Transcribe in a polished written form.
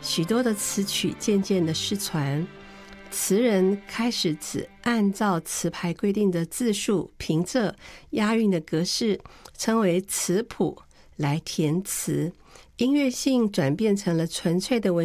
许多的词曲渐渐的失传，词人开始只按照词牌规定的字数、平仄、押韵的格式，称为词谱来填词，音乐性转变成了纯粹的文